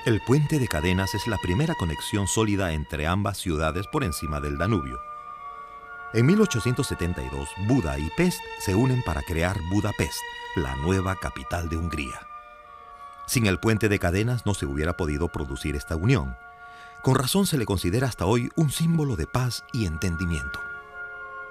El puente de cadenas es la primera conexión sólida entre ambas ciudades por encima del Danubio. En 1872, Buda y Pest se unen para crear Budapest, la nueva capital de Hungría. Sin el puente de cadenas no se hubiera podido producir esta unión. Con razón se le considera hasta hoy un símbolo de paz y entendimiento.